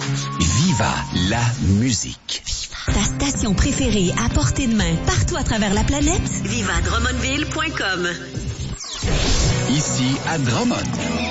Viva la musique. Ta station préférée à portée de main partout à travers la planète? Viva Drummondville.com. Ici à Drummond.